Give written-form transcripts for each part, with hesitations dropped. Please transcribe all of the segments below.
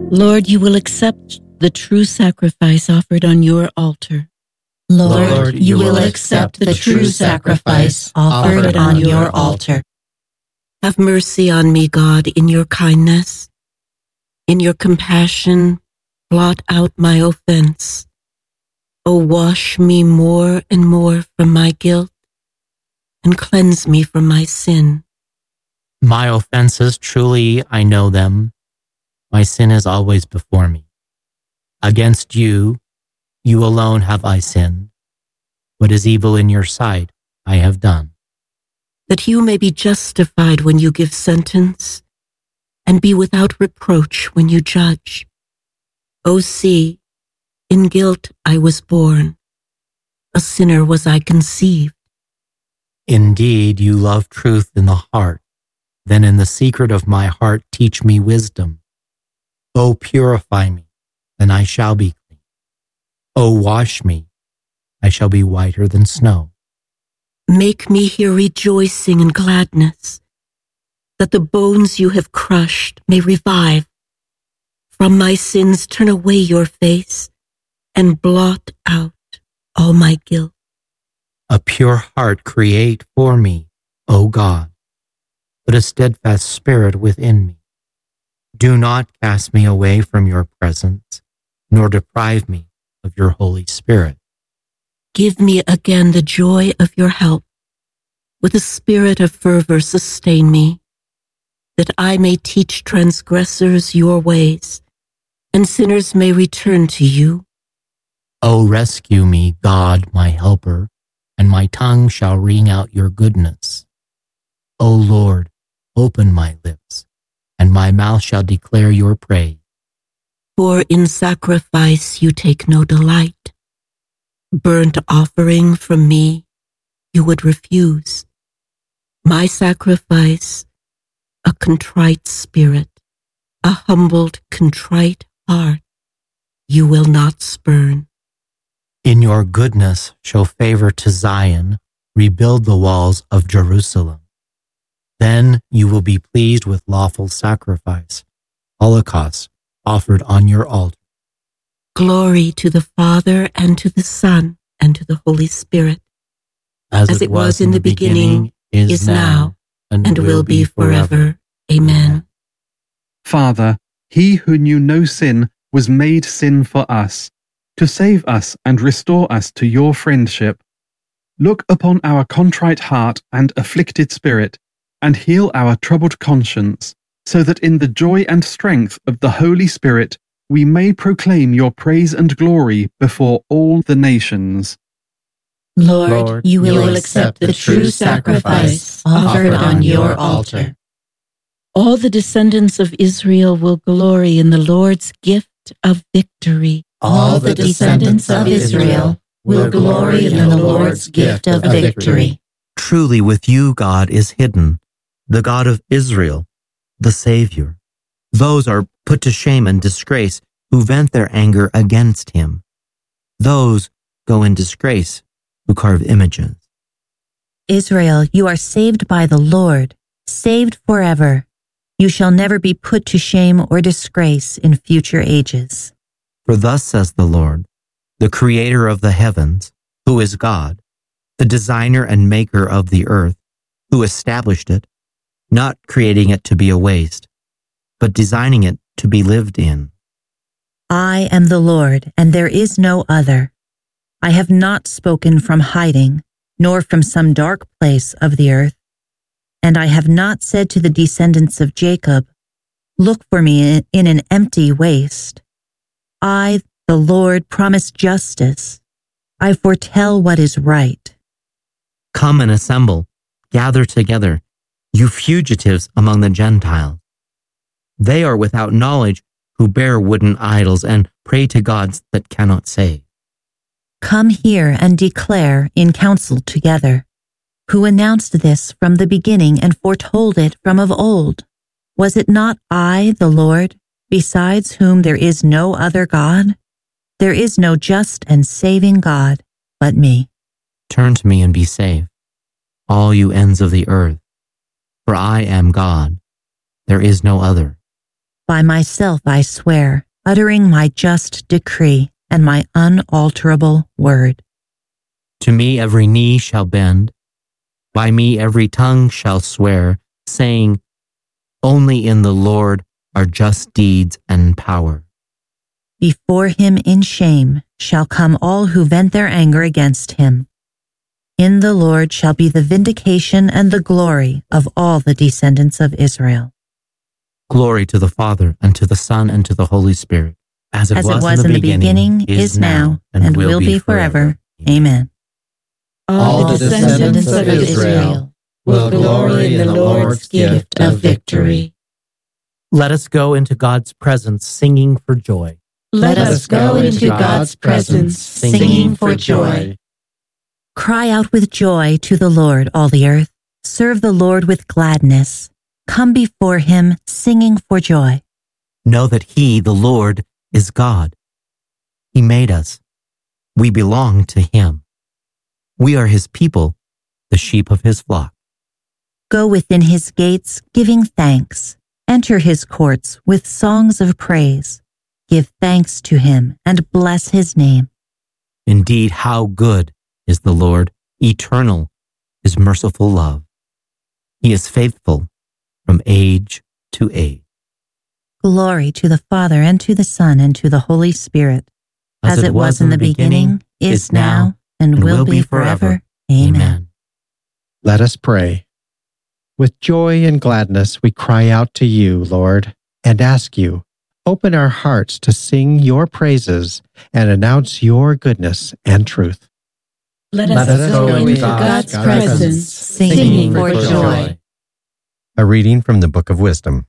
Lord, you will accept the true sacrifice offered on your altar. Lord, you will accept the true sacrifice offered on your altar. Have mercy on me, God, in your kindness. In your compassion, blot out my offense. O wash me more and more from my guilt, and cleanse me from my sin. My offenses, truly I know them. My sin is always before me. Against you, you alone have I sinned. What is evil in your sight, I have done. That you may be justified when you give sentence, and be without reproach when you judge. O see, in guilt I was born, a sinner was I conceived. Indeed, you love truth in the heart. Then in the secret of my heart teach me wisdom. O purify me, then I shall be clean. O wash me, I shall be whiter than snow. Make me hear rejoicing and gladness, that the bones you have crushed may revive. From my sins turn away your face, and blot out all my guilt. A pure heart create for me, O God. Put a steadfast spirit within me. Do not cast me away from your presence, nor deprive me of your Holy Spirit. Give me again the joy of your help. With a spirit of fervor sustain me, that I may teach transgressors your ways, and sinners may return to you. O rescue me, God, my helper, and my tongue shall ring out your goodness. O Lord, open my lips, and my mouth shall declare your praise. For in sacrifice you take no delight. Burnt offering from me you would refuse. My sacrifice, a contrite spirit, a humbled, contrite heart, you will not spurn. In your goodness show favor to Zion, rebuild the walls of Jerusalem. Then you will be pleased with lawful sacrifice, holocausts offered on your altar. Glory to the Father, and to the Son, and to the Holy Spirit. As it was in the beginning, is now, and will be forever. Amen. Father, he who knew no sin was made sin for us, to save us and restore us to your friendship. Look upon our contrite heart and afflicted spirit, and heal our troubled conscience, so that in the joy and strength of the Holy Spirit we may proclaim your praise and glory before all the nations. Lord, you will accept the true sacrifice offered on your altar. All the descendants of Israel will glory in the Lord's gift of victory. All the descendants of Israel will glory in the Lord's gift of victory. Truly with you God is hidden, the God of Israel, the Savior. Those are put to shame and disgrace who vent their anger against him. Those go in disgrace who carve images. Israel, you are saved by the Lord, saved forever. You shall never be put to shame or disgrace in future ages. For thus says the Lord, the creator of the heavens, who is God, the designer and maker of the earth, who established it, not creating it to be a waste, but designing it to be lived in. I am the Lord, and there is no other. I have not spoken from hiding, nor from some dark place of the earth. And I have not said to the descendants of Jacob, look for me in an empty waste. I, the Lord, promise justice. I foretell what is right. Come and assemble, gather together, you fugitives among the Gentiles. They are without knowledge who bear wooden idols and pray to gods that cannot save. Come here and declare in council together. Who announced this from the beginning and foretold it from of old? Was it not I, the Lord, besides whom there is no other God? There is no just and saving God but me. Turn to me and be saved, all you ends of the earth. For I am God, there is no other. By myself I swear, uttering my just decree and my unalterable word. To me every knee shall bend, by me every tongue shall swear, saying, only in the Lord are just deeds and power. Before him in shame shall come all who vent their anger against him. In the Lord shall be the vindication and the glory of all the descendants of Israel. Glory to the Father, and to the Son, and to the Holy Spirit, as it was in the beginning, is now, and will be forever. Amen. All the descendants of Israel will glory in the Lord's gift of victory. Let us go into God's presence singing for joy. Let us go into God's presence singing for joy. Cry out with joy to the Lord, all the earth. Serve the Lord with gladness. Come before him singing for joy. Know that he, the Lord, is God. He made us. We belong to him. We are his people, the sheep of his flock. Go within his gates, giving thanks. Enter his courts with songs of praise. Give thanks to him and bless his name. Indeed, how good is the Lord, eternal is merciful love. He is faithful from age to age. Glory to the Father, and to the Son, and to the Holy Spirit, as it was in the beginning, is now, and will be forever. Amen. Let us pray. With joy and gladness we cry out to you, Lord, and ask you, open our hearts to sing your praises and announce your goodness and truth. Let us go into God's presence singing for joy. A reading from the Book of Wisdom.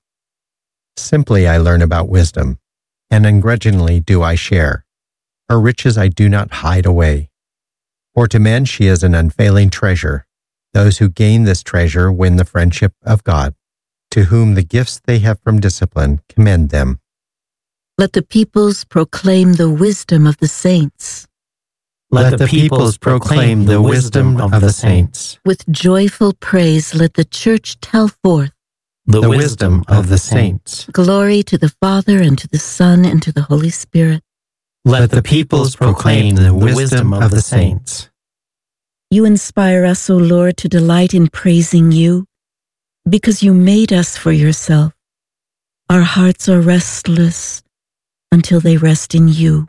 Simply I learn about wisdom, and ungrudgingly do I share. Her riches I do not hide away. For to men she is an unfailing treasure. Those who gain this treasure win the friendship of God, to whom the gifts they have from discipline commend them. Let the peoples proclaim the wisdom of the saints. Let the peoples proclaim the wisdom of the saints. With joyful praise let the church tell forth The wisdom of the saints. glory to the Father, and to the Son, and to the Holy Spirit. Let the peoples proclaim the wisdom of the saints. You inspire us, O Lord, to delight in praising you, because you made us for yourself. Our hearts are restless until they rest in you.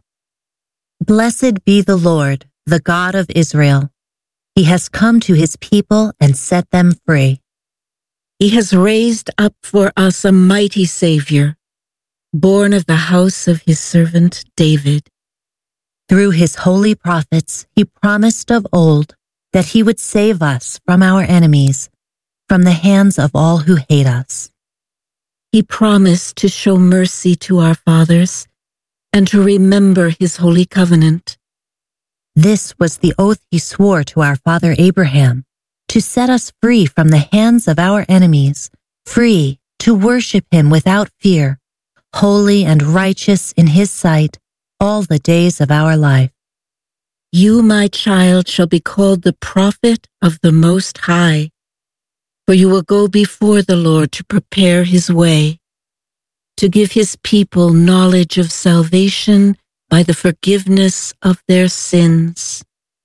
Blessed be the Lord, the God of Israel. He has come to his people and set them free. He has raised up for us a mighty Savior, born of the house of his servant David. Through his holy prophets, he promised of old that he would save us from our enemies, from the hands of all who hate us. He promised to show mercy to our fathers and to remember his holy covenant. This was the oath he swore to our father Abraham, to set us free from the hands of our enemies, free to worship him without fear, holy and righteous in his sight all the days of our life. You, my child, shall be called the prophet of the Most High, for you will go before the Lord to prepare his way, to give his people knowledge of salvation by the forgiveness of their sins.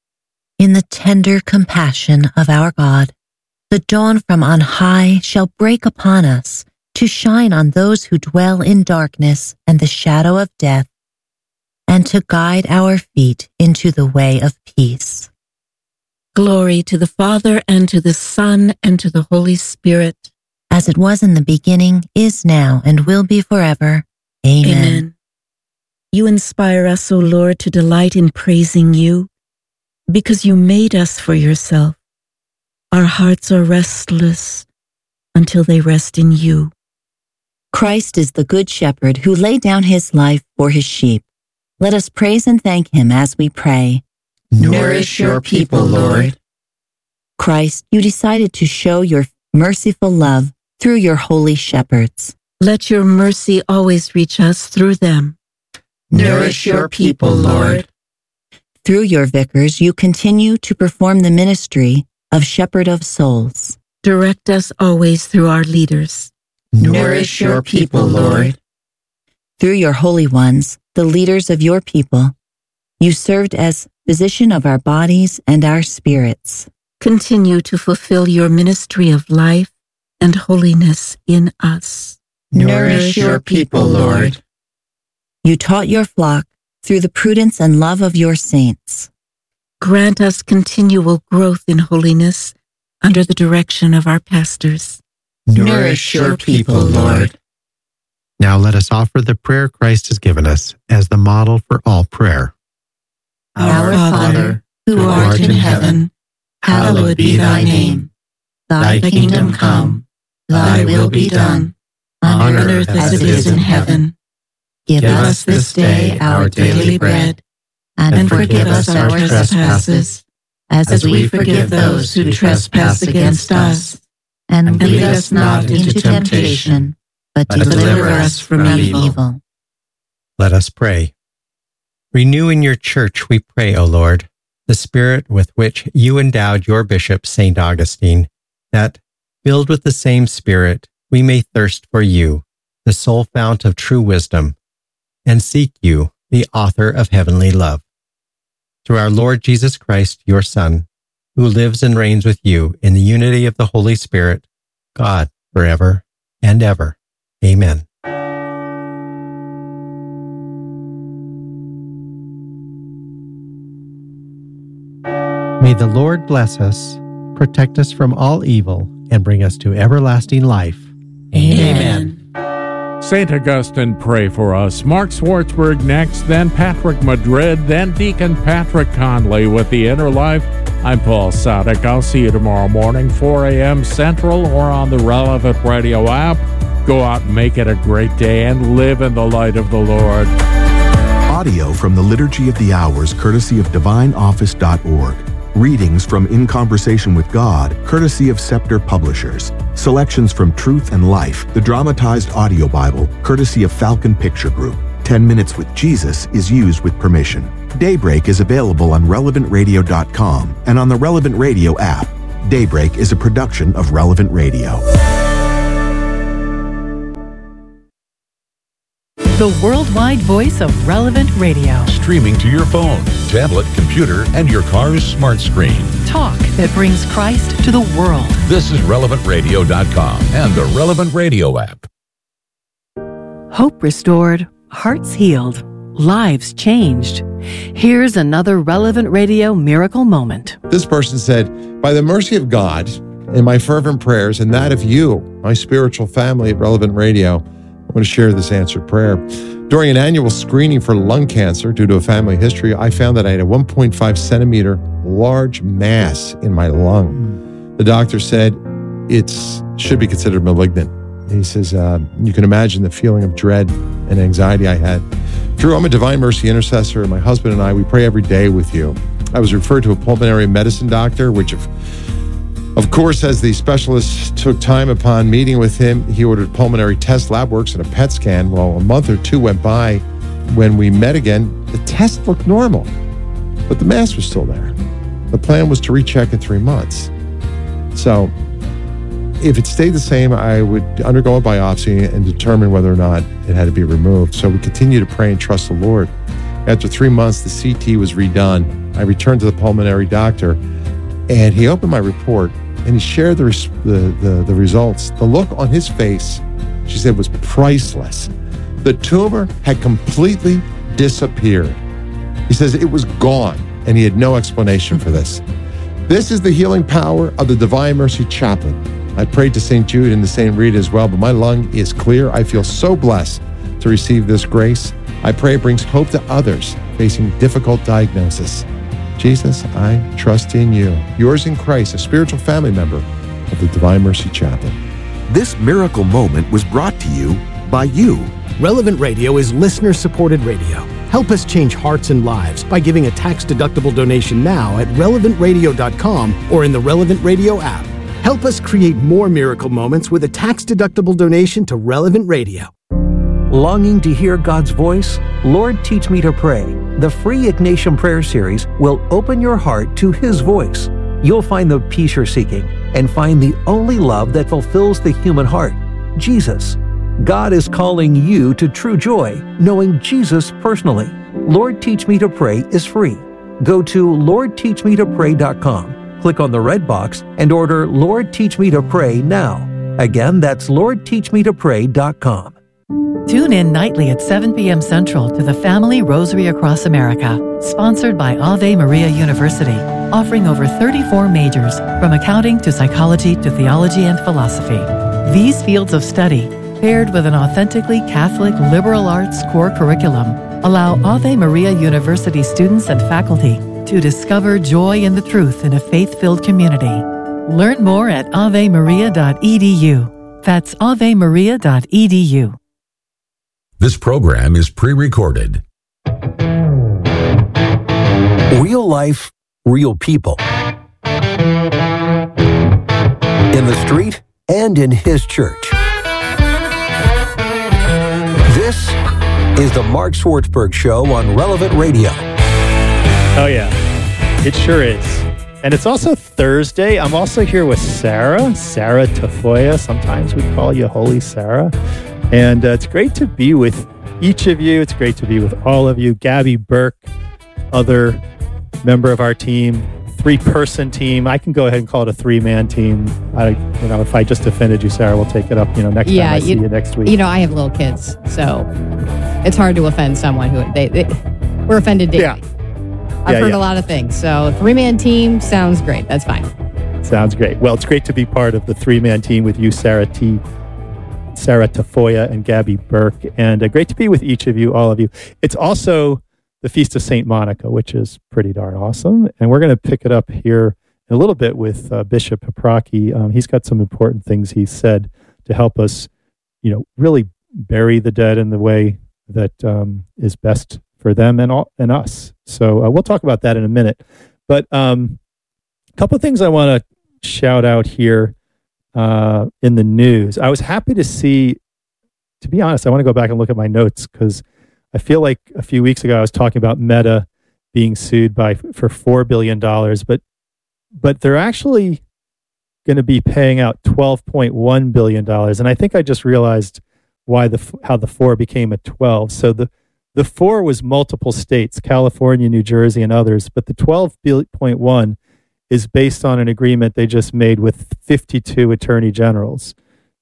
In the tender compassion of our God, the dawn from on high shall break upon us to shine on those who dwell in darkness and the shadow of death, and to guide our feet into the way of peace. Glory to the Father, and to the Son, and to the Holy Spirit. As it was in the beginning, is now, and will be forever. Amen. Amen. You inspire us, O Lord, to delight in praising you, because you made us for yourself. Our hearts are restless until they rest in you. Christ is the good shepherd who laid down his life for his sheep. Let us praise and thank him as we pray. Nourish your people, Lord. Christ, you decided to show your merciful love through your holy shepherds. Let your mercy always reach us through them. Nourish your people, Lord. Through your vicars, you continue to perform the ministry of shepherd of souls. Direct us always through our leaders. Nourish your people, Lord. Through your holy ones, the leaders of your people, you served as physician of our bodies and our spirits. Continue to fulfill your ministry of life and holiness in us. Nourish your people, Lord. You taught your flock through the prudence and love of your saints. Grant us continual growth in holiness under the direction of our pastors. Nourish your people, Lord. Now let us offer the prayer Christ has given us as the model for all prayer. Our Father, who art in heaven, hallowed be thy name. Thy kingdom come, thy will be done, on earth as it is in heaven. Give us this day our daily bread, and forgive us our trespasses, as we forgive those who trespass against us. And lead us not into temptation, but deliver us from evil. Let us pray. Renew in your church, we pray, O Lord, the spirit with which you endowed your bishop, St. Augustine, that, filled with the same spirit, we may thirst for you, the sole fount of true wisdom, and seek you, the author of heavenly love. Through our Lord Jesus Christ, your Son, who lives and reigns with you in the unity of the Holy Spirit, God, forever and ever. Amen. May the Lord bless us, protect us from all evil, and bring us to everlasting life. Amen. St. Augustine, pray for us. Mark Schwartzberg next, then Patrick Madrid, then Deacon Patrick Conley with The Inner Life. I'm Paul Sadek. I'll see you tomorrow morning, 4 a.m. Central, or on the Relevant Radio app. Go out and make it a great day and live in the light of the Lord. Audio from the Liturgy of the Hours, courtesy of DivineOffice.org. Readings from In Conversation with God, courtesy of Scepter Publishers. Selections from Truth and Life, the dramatized audio Bible, courtesy of Falcon Picture Group. 10 Minutes with Jesus is used with permission. Daybreak is available on RelevantRadio.com and on the Relevant Radio app. Daybreak is a production of Relevant Radio. The worldwide voice of Relevant Radio. Streaming to your phone, tablet, computer, and your car's smart screen. Talk that brings Christ to the world. This is RelevantRadio.com and the Relevant Radio app. Hope restored, hearts healed, lives changed. Here's another Relevant Radio miracle moment. This person said, by the mercy of God and my fervent prayers and that of you, my spiritual family at Relevant Radio, I want to share this answered prayer. During an annual screening for lung cancer due to a family history, I found that I had a 1.5 centimeter large mass in my lung. The doctor said it should be considered malignant. He says, you can imagine the feeling of dread and anxiety I had. Drew, I'm a Divine Mercy intercessor, and my husband and I, we pray every day with you. I was referred to a pulmonary medicine doctor, which of course, as the specialist took time upon meeting with him, he ordered pulmonary test, lab works, and a PET scan. Well, a month or two went by. When we met again, the test looked normal, but the mass was still there. The plan was to recheck in 3 months. So if it stayed the same, I would undergo a biopsy and determine whether or not it had to be removed. So we continue to pray and trust the Lord. After 3 months, the CT was redone. I returned to the pulmonary doctor, and he opened my report, and he shared the results. The look on his face, she said, was priceless. The tumor had completely disappeared. He says it was gone, and he had no explanation for this. This is the healing power of the Divine Mercy Chaplain. I prayed to St. Jude and the St. Rita as well, but my lung is clear. I feel so blessed to receive this grace. I pray it brings hope to others facing difficult diagnosis. Jesus, I trust in you. Yours in Christ, a spiritual family member of the Divine Mercy Chaplain. This miracle moment was brought to you by you. Relevant Radio is listener-supported radio. Help us change hearts and lives by giving a tax-deductible donation now at RelevantRadio.com or in the Relevant Radio app. Help us create more miracle moments with a tax-deductible donation to Relevant Radio. Longing to hear God's voice? Lord, Teach Me to Pray. The free Ignatian Prayer Series will open your heart to His voice. You'll find the peace you're seeking and find the only love that fulfills the human heart, Jesus. God is calling you to true joy, knowing Jesus personally. Lord Teach Me to Pray is free. Go to LordTeachMeToPray.com, click on the red box, and order Lord Teach Me to Pray now. Again, that's LordTeachMeToPray.com. Tune in nightly at 7 p.m. Central to the Family Rosary Across America, sponsored by Ave Maria University, offering over 34 majors, from accounting to psychology to theology and philosophy. These fields of study, paired with an authentically Catholic liberal arts core curriculum, allow Ave Maria University students and faculty to discover joy in the truth in a faith-filled community. Learn more at avemaria.edu. That's avemaria.edu. This program is pre-recorded. Real life, real people. In the street and in his church. This is the Mark Swartzberg Show on Relevant Radio. Oh, yeah. It sure is. And it's also Thursday. I'm also here with Sarah Tafoya. Sometimes we call you Holy Sarah. And it's great to be with each of you. It's great to be with all of you. Gabby Burke, other member of our team, 3-person team. I can go ahead and call it a 3-man team. If I just offended you, Sarah, we'll take it up, next time I see you next week. I have little kids, so it's hard to offend someone who we're offended daily. Yeah. I've heard a lot of things. So 3-man team sounds great. That's fine. Sounds great. Well, it's great to be part of the 3-man team with you, Sarah Tafoya and Gabby Burke, and great to be with each of you, all of you. It's also the Feast of St. Monica, which is pretty darn awesome, and we're going to pick it up here in a little bit with Bishop Paprocki. He's got some important things he said to help us, really bury the dead in the way that is best for them and us. So we'll talk about that in a minute. But a couple of things I want to shout out here in the news. I was happy to see, to be honest, I want to go back and look at my notes because I feel like a few weeks ago I was talking about Meta being sued for $4 billion, but they're actually going to be paying out $12.1 billion. And I think I just realized how the 4 became a 12. So the 4 was multiple states, California, New Jersey, and others, but the 12.1 is based on an agreement they just made with 52 attorney generals.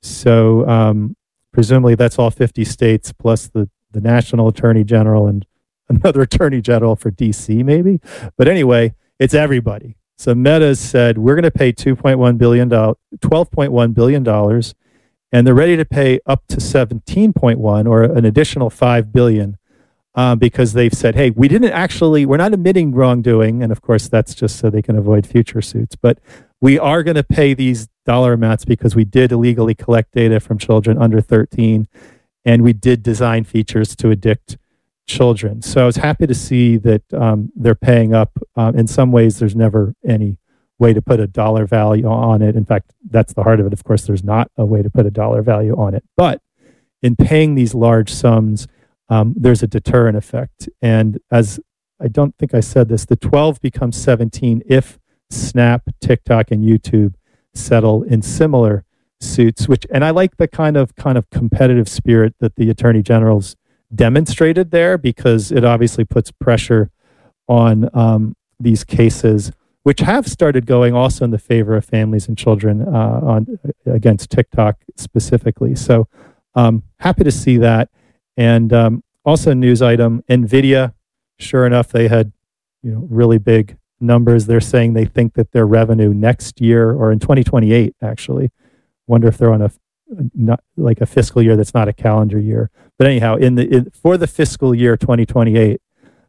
So presumably that's all 50 states plus the national attorney general and another attorney general for DC maybe. But anyway, it's everybody. So Meta said, we're going to pay $12.1 billion, and they're ready to pay up to 17.1 or an additional $5 billion. Because they've said, hey, we're not admitting wrongdoing. And of course, that's just so they can avoid future suits. But we are going to pay these dollar amounts because we did illegally collect data from children under 13. And we did design features to addict children. So I was happy to see that they're paying up. In some ways, there's never any way to put a dollar value on it. In fact, that's the heart of it. Of course, there's not a way to put a dollar value on it. But in paying these large sums, there's a deterrent effect. And as I don't think I said this, the 12 becomes 17 if Snap, TikTok, and YouTube settle in similar suits, and I like the kind of competitive spirit that the attorney generals demonstrated there, because it obviously puts pressure on these cases, which have started going also in the favor of families and children against TikTok specifically. So happy to see that. And also news item, NVIDIA, sure enough, they had really big numbers. They're saying they think that their revenue next year, or in 2028 actually, wonder if they're on a fiscal year that's not a calendar year. But anyhow, for the fiscal year 2028,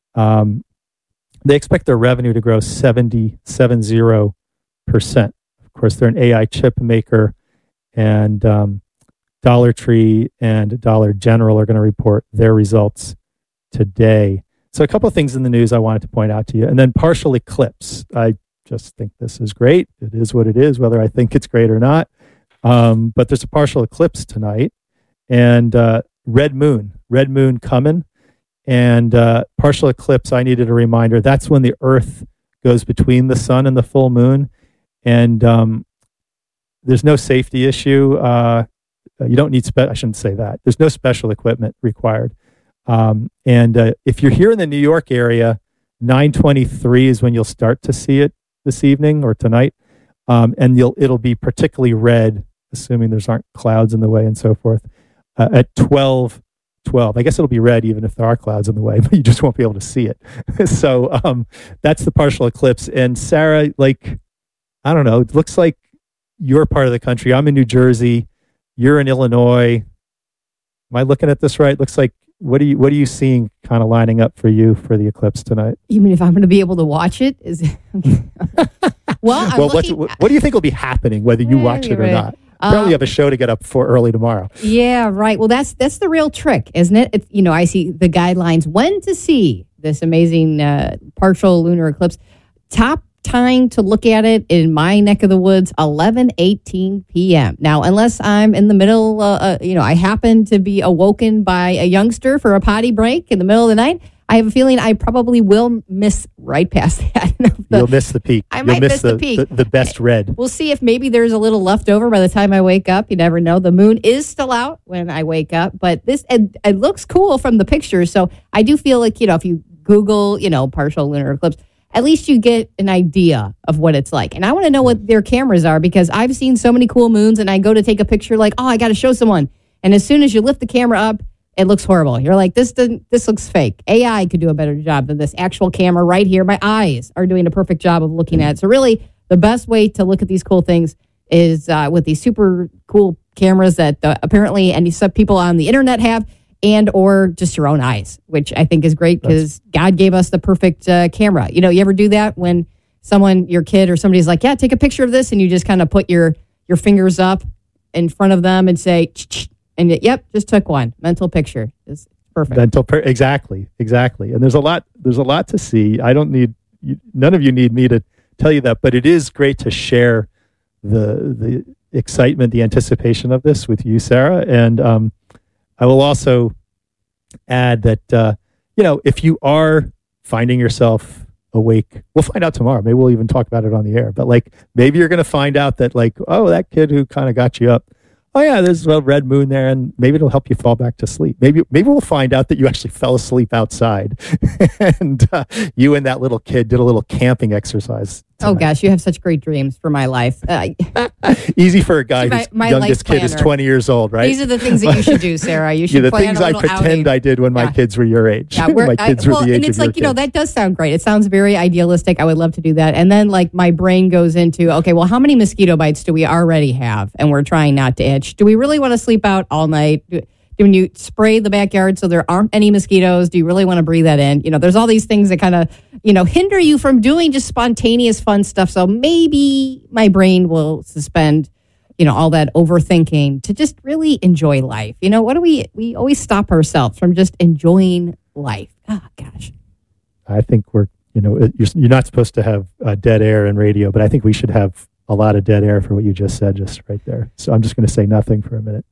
they expect their revenue to grow 70%. Of course, they're an AI chip maker, and Dollar Tree and Dollar General are going to report their results today. So a couple of things in the news I wanted to point out to you. And then partial eclipse. I just think this is great. It is what it is, whether I think it's great or not. But there's a partial eclipse tonight. And red moon coming. And partial eclipse, I needed a reminder. That's when the Earth goes between the sun and the full moon. And there's no safety issue. You don't need I shouldn't say that. There's no special equipment required. And if you're here in the New York area, 9:23 is when you'll start to see it this evening or tonight. And it'll be particularly red, assuming there's aren't clouds in the way and so forth, at 12:12. I guess it'll be red even if there are clouds in the way, but you just won't be able to see it. So that's the partial eclipse. And Sarah, like, I don't know, it looks like you're part of the country. I'm in New Jersey. You're in Illinois. Am I looking at this right? Looks like, what are you seeing kind of lining up for you for the eclipse tonight? You mean if I'm going to be able to watch it? Well, what do you think will be happening, whether you watch it or not? Apparently you have a show to get up for early tomorrow. Yeah, right. Well, that's the real trick, isn't it? It's, I see the guidelines when to see this amazing partial lunar eclipse. Top time to look at it in my neck of the woods, 11:18 p.m. Now, unless I'm in the middle, I happen to be awoken by a youngster for a potty break in the middle of the night, I have a feeling I probably will miss right past that. You'll miss the peak. I might miss the peak. The best red. We'll see if maybe there's a little left over by the time I wake up. You never know. The moon is still out when I wake up, but it looks cool from the pictures. So I do feel like, if you Google, partial lunar eclipse, at least you get an idea of what it's like. And I want to know what their cameras are, because I've seen so many cool moons and I go to take a picture like, I got to show someone. And as soon as you lift the camera up, it looks horrible. You're like, this looks fake. AI could do a better job than this actual camera right here. My eyes are doing a perfect job of looking at it. So really, the best way to look at these cool things is with these super cool cameras that apparently some people on the internet have, and or just your own eyes, which I think is great because God gave us the perfect camera. You ever do that when your kid or somebody's like, yeah, take a picture of this, and you just kind of put your fingers up in front of them and say, and yep, just took one mental picture. It's perfect. Exactly. And there's a lot to see. None of you need me to tell you that, but it is great to share the excitement, the anticipation of this with you, Sarah. And I will also add that, if you are finding yourself awake, we'll find out tomorrow. Maybe we'll even talk about it on the air. But maybe you're going to find out that that kid who kind of got you up, oh yeah, there's a red moon there, and maybe it'll help you fall back to sleep. Maybe we'll find out that you actually fell asleep outside, and you and that little kid did a little camping exercise tonight. Oh gosh, you have such great dreams for my life. Easy for a guy whose youngest kid is 20 years old, right? These are the things that you should do, Sarah. You should the plan things a I little pretend outing. I did when my kids were your age. Yeah, my kids were the age and it's of like, your kids. that does sound great. It sounds very idealistic. I would love to do that. And then my brain goes into, okay, well, how many mosquito bites do we already have? And we're trying not to itch. Do we really want to sleep out all night? When you spray the backyard so there aren't any mosquitoes, do you really want to breathe that in? There's all these things that kind of, hinder you from doing just spontaneous fun stuff. So maybe my brain will suspend, all that overthinking to just really enjoy life. What do we always stop ourselves from just enjoying life? Oh, gosh. I think you're not supposed to have dead air in radio, but I think we should have a lot of dead air for what you just said just right there. So I'm just going to say nothing for a minute.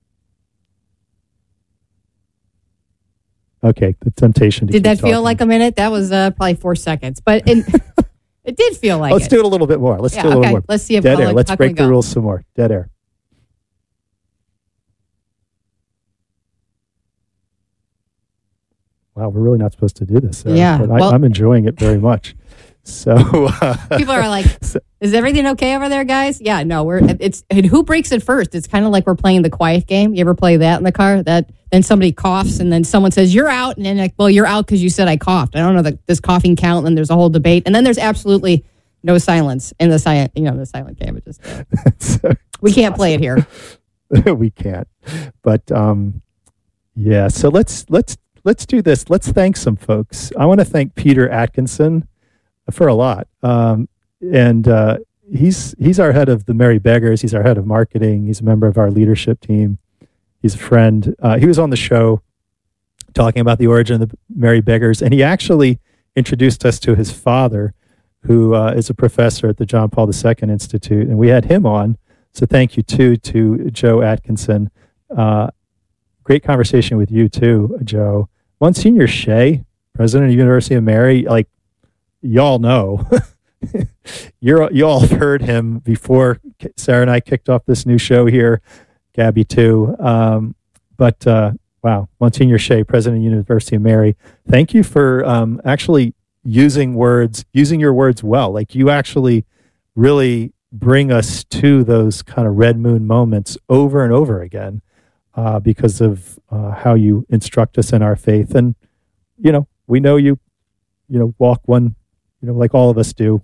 Okay, the temptation to Did that feel talking. like a minute? That was probably 4 seconds, but it did feel like Let's do it a little bit more. Let's do a little more. Let's see if dead air. Let's break the rules some more. Dead air. Wow, we're really not supposed to do this, Sarah, yeah, but I'm enjoying it very much. So people are like, "Is everything okay over there, guys?" Yeah, no, it's who breaks it first. It's kind of like we're playing the quiet game. You ever play that in the car? Then somebody coughs and then someone says you're out, and then well, you're out because you said I coughed. I don't know does coughing count? And then there's a whole debate, and then there's absolutely no silence in the silent game. It just we can't play it here. We can't, but yeah. So let's do this. Let's thank some folks. I want to thank Peter Atkinson for a lot. And he's our head of the Merry Beggars. He's our head of marketing. He's a member of our leadership team. He's a friend. He was on the show talking about the origin of the Merry Beggars, and he actually introduced us to his father, who is a professor at the John Paul II Institute, and we had him on. So thank you, too, to Joe Atkinson. Great conversation with you, too, Joe. Monsignor Shea, president of the University of Mary, y'all know. You all heard him before Sarah and I kicked off this new show here. Gabby too. But wow, Monsignor Shea, President of the University of Mary, thank you for actually using your words well. Like you actually really bring us to those kind of red moon moments over and over again because of how you instruct us in our faith. And, we know you walk one, like all of us do,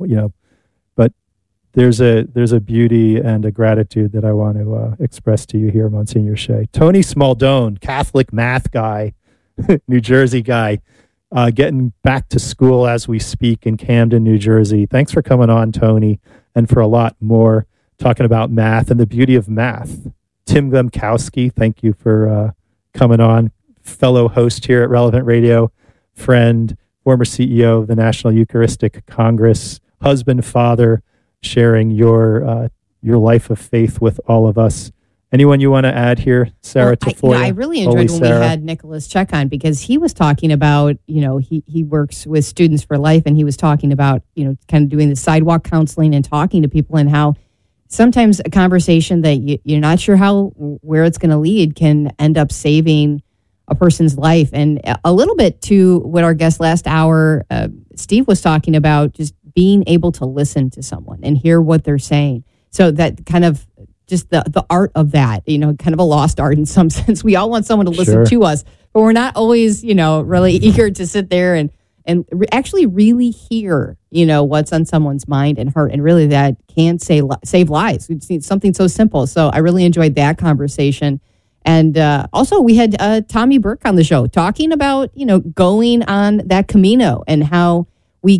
but there's a beauty and a gratitude that I want to express to you here, Monsignor Shea. Tony Smaldone, Catholic math guy, New Jersey guy, getting back to school as we speak in Camden, New Jersey. Thanks for coming on, Tony, and for a lot more, talking about math and the beauty of math. Tim Glemkowski, thank you for coming on, fellow host here at Relevant Radio, friend, former CEO of the National Eucharistic Congress, husband, father, sharing your life of faith with all of us. Anyone you want to add here, Sarah Tafoya? I really enjoyed when we had Nicholas Check on, because he was talking about, he works with Students for Life, and he was talking about, kind of doing the sidewalk counseling and talking to people, and how sometimes a conversation that you're not sure where it's going to lead can end up saving a person's life. And a little bit to what our guest last hour, Steve, was talking about, just being able to listen to someone and hear what they're saying. So that kind of just the art of that, kind of a lost art in some sense. We all want someone to listen to us, but we're not always, really eager to sit there and actually really hear, what's on someone's mind and heart. And really that can save lives. We've seen something so simple. So I really enjoyed that conversation. And also we had Tommy Burke on the show talking about, going on that Camino and how we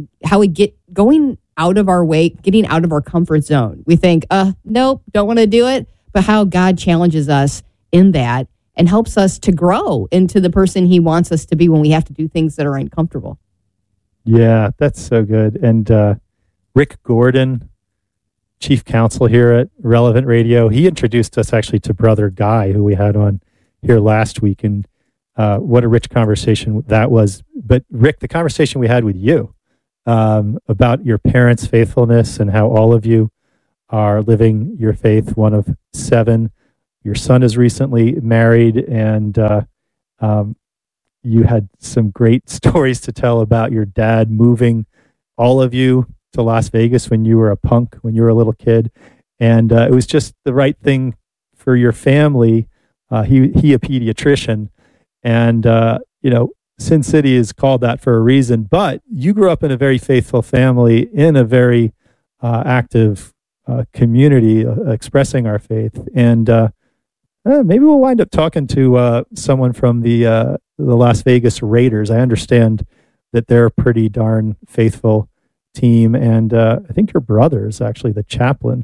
get going out of our way, getting out of our comfort zone. We think, nope, don't want to do it. But how God challenges us in that and helps us to grow into the person he wants us to be when we have to do things that are uncomfortable. Yeah, that's so good. And Rick Gordon, chief counsel here at Relevant Radio, he introduced us actually to Brother Guy, who we had on here last week. And what a rich conversation that was. But Rick, the conversation we had with you about your parents' faithfulness and how all of you are living your faith, one of 7. Your son is recently married, and you had some great stories to tell about your dad moving all of you to Las Vegas when you were a punk, when you were a little kid. And it was just the right thing for your family. He a pediatrician, and Sin City is called that for a reason, but you grew up in a very faithful family in a very active community expressing our faith. And maybe we'll wind up talking to someone from the Las Vegas Raiders. I understand that they're a pretty darn faithful team. And I think your brother is actually the chaplain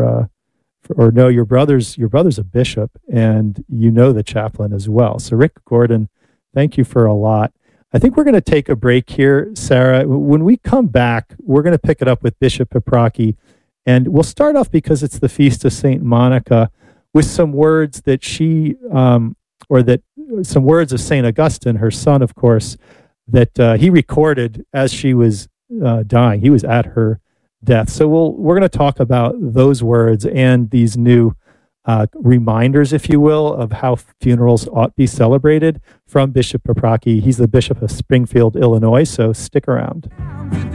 your brother's a bishop, and the chaplain as well. So Rick Gordon, thank you for a lot. I think we're going to take a break here, Sarah. When we come back, we're going to pick it up with Bishop Paprocki, and we'll start off, because it's the Feast of St. Monica, with some words that some words of St. Augustine, her son, of course, that he recorded as she was dying. He was at her death. So we're going to talk about those words and these new reminders, if you will, of how funerals ought to be celebrated from Bishop Paprocki. He's the Bishop of Springfield, Illinois, so stick around.